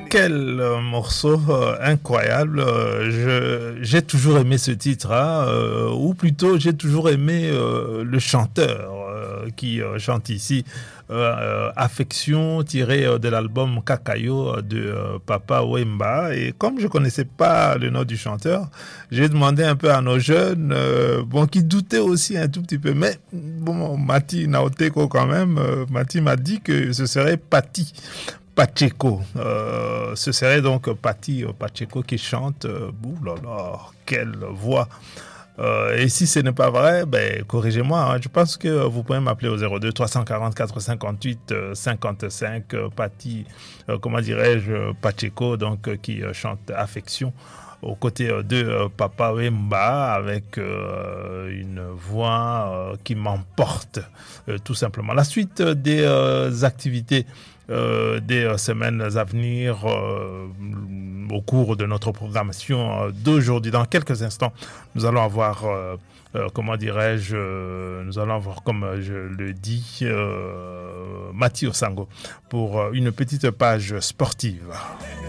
Quel morceau incroyable. J'ai toujours aimé ce titre, hein, ou plutôt j'ai toujours aimé le chanteur qui chante ici. Affection tirée de l'album Kakayo de Papa Wemba. Et comme je connaissais pas le nom du chanteur, j'ai demandé un peu à nos jeunes, qui doutaient aussi un tout petit peu. Mais bon, Mati Naoteko quand même, Mati m'a dit que ce serait Patti Pacheco. Ce serait donc Patti Pacheco qui chante. Ouh là là, quelle voix! Et si ce n'est pas vrai, corrigez-moi. Hein. Je pense que vous pouvez m'appeler au 02 344 58 55. Patti, Pacheco, donc qui chante Affection aux côtés de Papa Wemba avec une voix qui m'emporte tout simplement. La suite des activités des semaines à venir au cours de notre programmation d'aujourd'hui. Dans quelques instants, nous allons avoir, nous allons avoir, comme je le dis, Mathieu Sango pour une petite page sportive.